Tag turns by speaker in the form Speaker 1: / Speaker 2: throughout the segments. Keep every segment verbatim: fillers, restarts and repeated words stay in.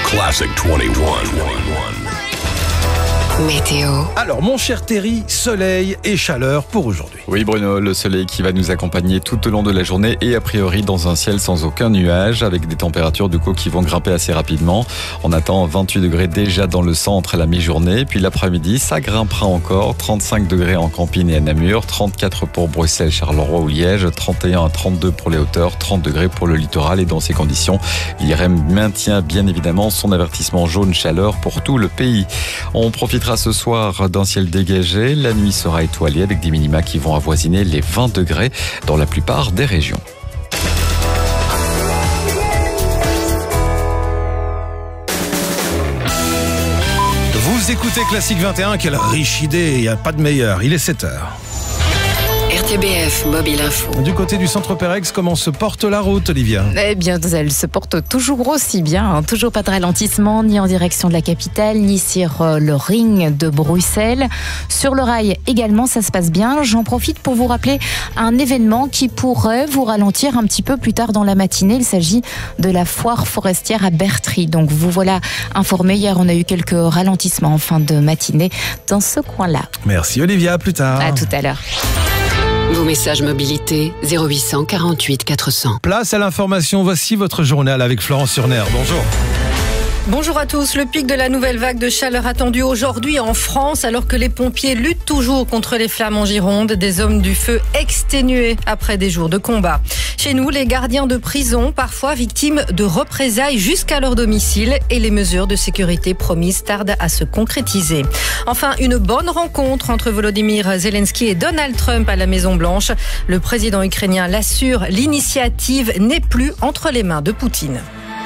Speaker 1: Classic vingt et un.
Speaker 2: Météo.
Speaker 3: Alors, mon cher Terry, soleil et chaleur pour aujourd'hui.
Speaker 4: Oui Bruno, le soleil qui va nous accompagner tout au long de la journée et a priori dans un ciel sans aucun nuage avec des températures du coup qui vont grimper assez rapidement. On attend vingt-huit degrés déjà dans le centre à la mi-journée, puis l'après-midi ça grimpera encore, trente-cinq degrés en Campine et à Namur, trente-quatre pour Bruxelles, Charleroi ou Liège, trente et un à trente-deux pour les hauteurs, trente degrés pour le littoral et dans ces conditions, l'I R M maintient bien évidemment son avertissement jaune chaleur pour tout le pays. On profitera ce soir d'un ciel dégagé. La nuit sera étoilée avec des minima qui vont avoisiner les vingt degrés dans la plupart des régions.
Speaker 3: Vous écoutez Classique vingt et un, quelle riche idée, il n'y a pas de meilleur. Il est sept heures.
Speaker 2: R T B F Mobile Info.
Speaker 3: Du côté du centre Pérex, comment se porte la route, Olivia ?
Speaker 5: Eh bien, elle se porte toujours aussi bien. Hein. Toujours pas de ralentissement, ni en direction de la capitale, ni sur euh, le ring de Bruxelles. Sur le rail également, ça se passe bien. J'en profite pour vous rappeler un événement qui pourrait vous ralentir un petit peu plus tard dans la matinée. Il s'agit de la foire forestière à Bertry. Donc, vous voilà informés. Hier, on a eu quelques ralentissements en fin de matinée dans ce coin-là.
Speaker 3: Merci, Olivia. À plus tard.
Speaker 5: À tout à l'heure.
Speaker 2: Vos messages mobilité zéro huit cent quarante-huit quatre cents.
Speaker 3: Place à l'information, voici votre journal avec Florence Surner. Bonjour.
Speaker 6: Bonjour à tous. Le pic de la nouvelle vague de chaleur attendu aujourd'hui en France, alors que les pompiers luttent toujours contre les flammes en Gironde. Des hommes du feu exténués après des jours de combat. Chez nous, les gardiens de prison, parfois victimes de représailles jusqu'à leur domicile, et les mesures de sécurité promises tardent à se concrétiser. Enfin, une bonne rencontre entre Volodymyr Zelensky et Donald Trump à la Maison-Blanche. Le président ukrainien l'assure, l'initiative n'est plus entre les mains de Poutine.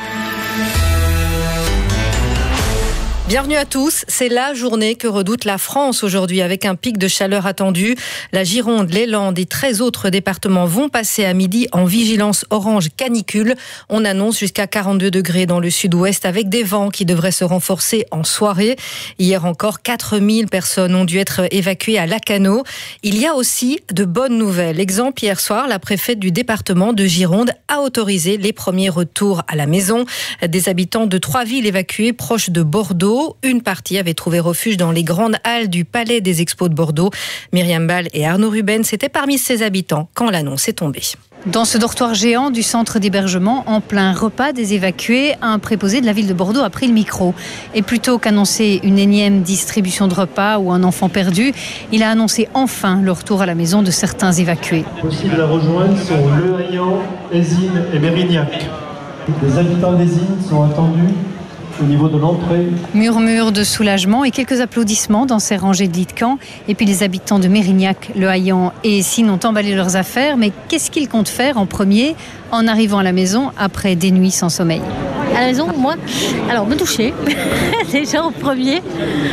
Speaker 6: Bienvenue à tous, c'est la journée que redoute la France aujourd'hui avec un pic de chaleur attendu. La Gironde, les Landes et treize autres départements vont passer à midi en vigilance orange canicule. On annonce jusqu'à quarante-deux degrés dans le sud-ouest avec des vents qui devraient se renforcer en soirée. Hier encore, quatre mille personnes ont dû être évacuées à Lacanau. Il y a aussi de bonnes nouvelles. Exemple, hier soir, la préfète du département de Gironde a autorisé les premiers retours à la maison. Des habitants de trois villes évacuées proches de Bordeaux. Une partie avait trouvé refuge dans les grandes halles du Palais des Expos de Bordeaux. Myriam Ball et Arnaud Rubens étaient parmi ces habitants quand l'annonce est tombée.
Speaker 7: Dans ce dortoir géant du centre d'hébergement, en plein repas des évacués, un préposé de la ville de Bordeaux a pris le micro. Et plutôt qu'annoncer une énième distribution de repas ou un enfant perdu, il a annoncé enfin le retour à la maison de certains évacués.
Speaker 8: Possibles à rejoindre sont Le Haillan, Ésine et Mérignac. Les habitants d'Ésine sont attendus au niveau de l'entrée.
Speaker 7: Murmure de soulagement et quelques applaudissements dans ces rangées de lits de camp. Et puis les habitants de Mérignac, Le Haillan et Essine ont emballé leurs affaires. Mais qu'est-ce qu'ils comptent faire en premier en arrivant à la maison après des nuits sans sommeil ?
Speaker 9: À la maison, moi, alors me toucher, déjà en premier,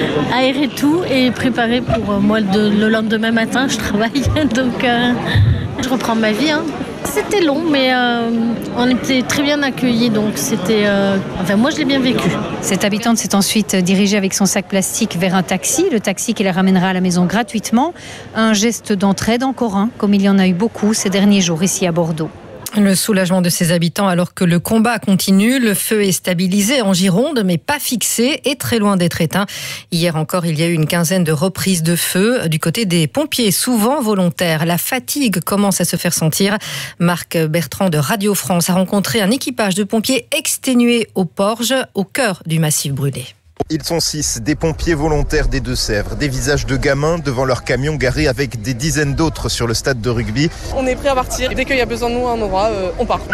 Speaker 9: aérer tout et préparer pour euh, moi le, le lendemain matin, je travaille, donc euh, je reprends ma vie. Hein. C'était long, mais euh, on était très bien accueillis, donc c'était... Euh, enfin, moi, je l'ai bien vécu.
Speaker 7: Cette habitante s'est ensuite dirigée avec son sac plastique vers un taxi, le taxi qui la ramènera à la maison gratuitement. Un geste d'entraide encore un, comme il y en a eu beaucoup ces derniers jours ici à Bordeaux.
Speaker 6: Le soulagement de ses habitants alors que le combat continue. Le feu est stabilisé en Gironde, mais pas fixé et très loin d'être éteint. Hier encore, il y a eu une quinzaine de reprises de feu du côté des pompiers, souvent volontaires. La fatigue commence à se faire sentir. Marc Bertrand de Radio France a rencontré un équipage de pompiers exténués aux Porges, au cœur du massif brûlé.
Speaker 10: Ils sont six, des pompiers volontaires des Deux-Sèvres, des visages de gamins devant leur camion garé avec des dizaines d'autres sur le stade de rugby.
Speaker 11: On est prêt à partir, dès qu'il y a besoin de nous à un endroit, euh, on part.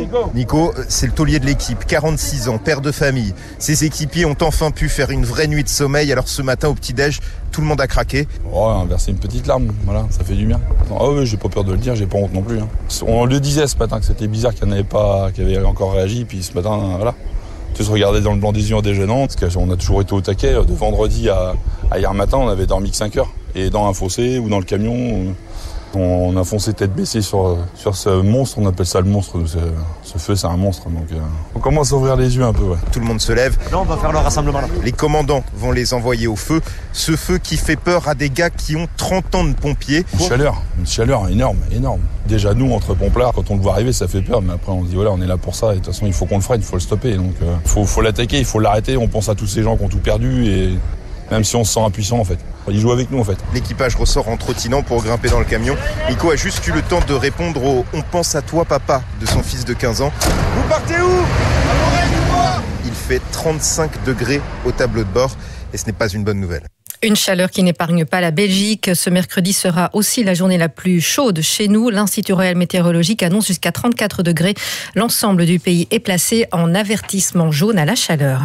Speaker 10: Nico, c'est le taulier de l'équipe, quarante-six ans, père de famille. Ses équipiers ont enfin pu faire une vraie nuit de sommeil, alors ce matin au petit-déj, tout le monde a craqué.
Speaker 12: Oh, verser une petite larme, voilà, ça fait du bien. Ah oui, j'ai pas peur de le dire, j'ai pas honte non plus. Hein. On le disait ce matin que c'était bizarre qu'il n'y en avait pas, qu'il y avait encore réagi, puis ce matin, voilà. Tous regarder dans le blanc des yeux en déjeunant, parce qu'on a toujours été au taquet. De vendredi à, à hier matin, on avait dormi que cinq heures. Et dans un fossé ou dans le camion, On a foncé tête baissée sur, sur ce monstre, on appelle ça le monstre, ce, ce feu c'est un monstre. Donc euh, on commence à ouvrir les yeux un peu. Ouais.
Speaker 10: Tout le monde se lève.
Speaker 1: Là on va faire le rassemblement là.
Speaker 10: Les commandants vont les envoyer au feu. Ce feu qui fait peur à des gars qui ont trente ans de pompiers.
Speaker 12: Une chaleur, une chaleur énorme, énorme. Déjà nous entre pomplards, quand on le voit arriver ça fait peur, mais après on se dit voilà on est là pour ça et de toute façon il faut qu'on le freine, il faut le stopper. Donc il euh, faut, faut l'attaquer, il faut l'arrêter, on pense à tous ces gens qui ont tout perdu et même si on se sent impuissant en fait. Il joue avec nous en fait.
Speaker 10: L'équipage ressort en trottinant pour grimper dans le camion. Nico a juste eu le temps de répondre au « On pense à toi papa » de son fils de quinze ans. Vous partez où ? À l'oreille du bois ! Il fait trente-cinq degrés au tableau de bord et ce n'est pas une bonne nouvelle.
Speaker 6: Une chaleur qui n'épargne pas la Belgique. Ce mercredi sera aussi la journée la plus chaude chez nous. L'Institut Royal Météorologique annonce jusqu'à trente-quatre degrés. L'ensemble du pays est placé en avertissement jaune à la chaleur.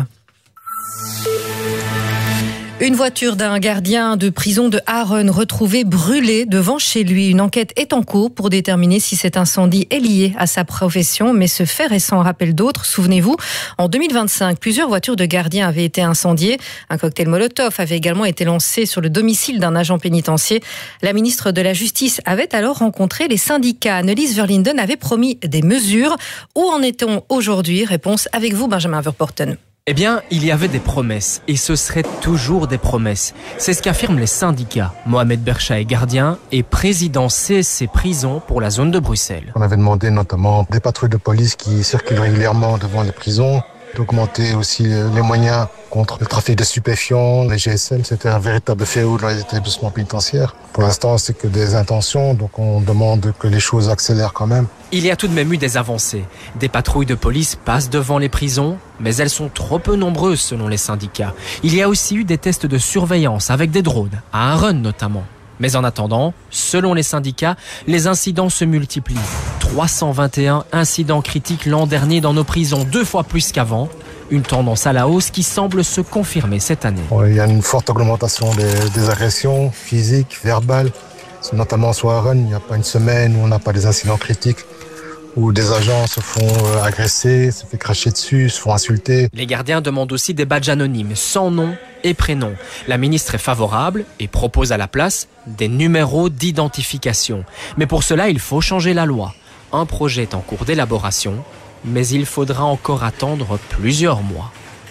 Speaker 6: Une voiture d'un gardien de prison de Aaron retrouvée brûlée devant chez lui. Une enquête est en cours pour déterminer si cet incendie est lié à sa profession, mais ce fait récent rappelle d'autres. Souvenez-vous, en deux mille vingt-cinq, plusieurs voitures de gardiens avaient été incendiées. Un cocktail Molotov avait également été lancé sur le domicile d'un agent pénitentiaire. La ministre de la Justice avait alors rencontré les syndicats. Annelies Verlinden avait promis des mesures. Où en est-on aujourd'hui ? Réponse avec vous, Benjamin Verporten.
Speaker 13: Eh bien, il y avait des promesses, et ce seraient toujours des promesses. C'est ce qu'affirment les syndicats. Mohamed Bercha est gardien et président C S C Prisons pour la zone de Bruxelles.
Speaker 14: On avait demandé notamment des patrouilles de police qui circulent régulièrement devant les prisons, d'augmenter aussi les moyens contre le trafic de stupéfiants, les G S M, c'était un véritable fléau dans les établissements pénitentiaires. Pour l'instant, c'est que des intentions, donc on demande que les choses accélèrent quand même.
Speaker 13: Il y a tout de même eu des avancées. Des patrouilles de police passent devant les prisons, mais elles sont trop peu nombreuses selon les syndicats. Il y a aussi eu des tests de surveillance avec des drones, à Aaron notamment. Mais en attendant, selon les syndicats, les incidents se multiplient. trois cent vingt et un incidents critiques l'an dernier dans nos prisons, deux fois plus qu'avant. Une tendance à la hausse qui semble se confirmer cette année.
Speaker 14: Il y a une forte augmentation des, des agressions physiques, verbales. Notamment sur Aaron, il n'y a pas une semaine où on n'a pas des incidents critiques, où des agents se font agresser, se font cracher dessus, se font insulter.
Speaker 13: Les gardiens demandent aussi des badges anonymes, sans nom et prénom. La ministre est favorable et propose à la place des numéros d'identification. Mais pour cela, il faut changer la loi. Un projet est en cours d'élaboration, mais il faudra encore attendre plusieurs mois.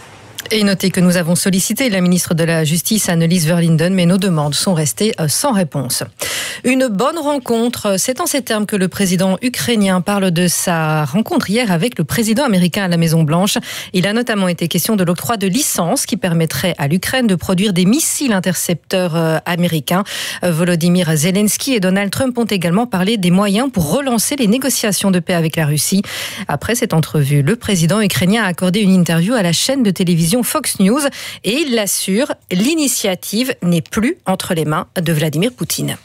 Speaker 6: Et notez que nous avons sollicité la ministre de la Justice, Annelies Verlinden, mais nos demandes sont restées sans réponse. Une bonne rencontre, c'est en ces termes que le président ukrainien parle de sa rencontre hier avec le président américain à la Maison-Blanche. Il a notamment été question de l'octroi de licences qui permettrait à l'Ukraine de produire des missiles intercepteurs américains. Volodymyr Zelensky et Donald Trump ont également parlé des moyens pour relancer les négociations de paix avec la Russie. Après cette entrevue, le président ukrainien a accordé une interview à la chaîne de télévision Fox News et il l'assure, l'initiative n'est plus entre les mains de Vladimir Poutine.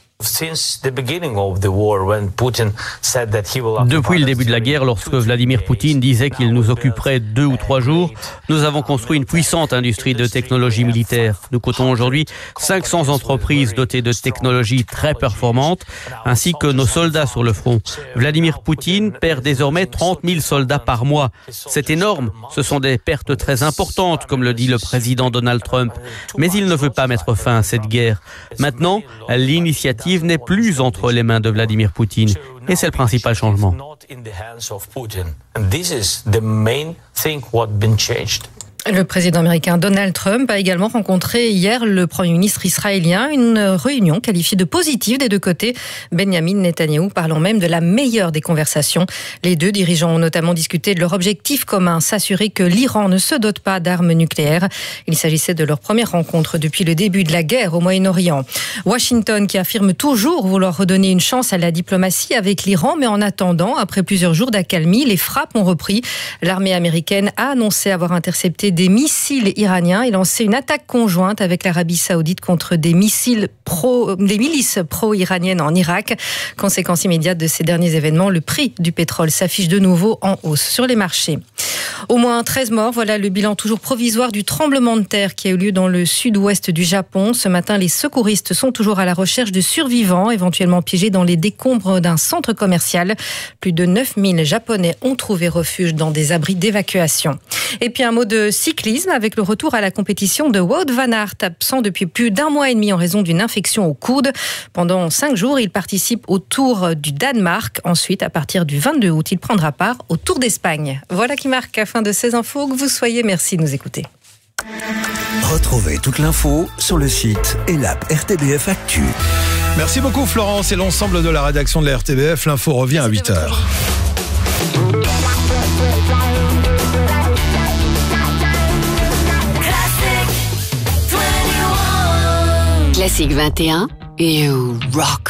Speaker 15: Depuis le début de la guerre, lorsque Vladimir Poutine disait qu'il nous occuperait deux ou trois jours, nous avons construit une puissante industrie de technologie militaire. Nous comptons aujourd'hui cinq cents entreprises dotées de technologies très performantes, ainsi que nos soldats sur le front. Vladimir Poutine perd désormais trente mille soldats par mois. C'est énorme, ce sont des pertes très importantes, comme le dit le président Donald Trump. Mais il ne veut pas mettre fin à cette guerre. Maintenant, l'initiative n'est plus entre les mains de Vladimir Poutine. Et c'est le principal changement.
Speaker 6: Le président américain Donald Trump a également rencontré hier le Premier ministre israélien, une réunion qualifiée de positive des deux côtés. Benjamin Netanyahou parlant même de la meilleure des conversations. Les deux dirigeants ont notamment discuté de leur objectif commun, s'assurer que l'Iran ne se dote pas d'armes nucléaires. Il s'agissait de leur première rencontre depuis le début de la guerre au Moyen-Orient. Washington qui affirme toujours vouloir redonner une chance à la diplomatie avec l'Iran, mais en attendant, après plusieurs jours d'accalmie, les frappes ont repris. L'armée américaine a annoncé avoir intercepté des missiles iraniens et lancé une attaque conjointe avec l'Arabie Saoudite contre des missiles pro, des milices pro-iraniennes en Irak. Conséquence immédiate de ces derniers événements, le prix du pétrole s'affiche de nouveau en hausse sur les marchés. Au moins treize morts, voilà le bilan toujours provisoire du tremblement de terre qui a eu lieu dans le sud-ouest du Japon. Ce matin, les secouristes sont toujours à la recherche de survivants, éventuellement piégés dans les décombres d'un centre commercial. Plus de neuf mille Japonais ont trouvé refuge dans des abris d'évacuation. Et puis un mot de cyclisme avec le retour à la compétition de Wout van Aert, absent depuis plus d'un mois et demi en raison d'une infection au coude. Pendant cinq jours, il participe au Tour du Danemark. Ensuite, à partir du vingt-deux août, il prendra part au Tour d'Espagne. Voilà qui marque la fin de ces infos. Que vous soyez, merci de nous écouter.
Speaker 1: Retrouvez toute l'info sur le site et l'app R T B F Actu.
Speaker 3: Merci beaucoup Florence et l'ensemble de la rédaction de la R T B F. L'info revient à huit heures.
Speaker 2: Classique vingt et un, you rock.